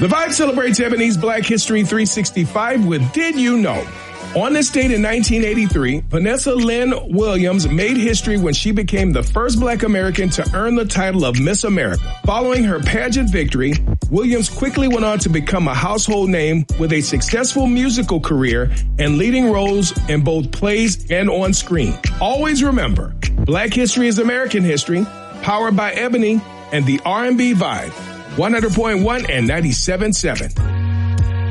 The Vibe celebrates Ebony's Black History 365 with Did You Know? On this date in 1983, Vanessa Lynn Williams made history when she became the first Black American to earn the title of Miss America. Following her pageant victory, Williams quickly went on to become a household name with a successful musical career and leading roles in both plays and on screen. Always remember, Black History is American history, powered by Ebony and the R&B Vibe, 100.1 and 97.7.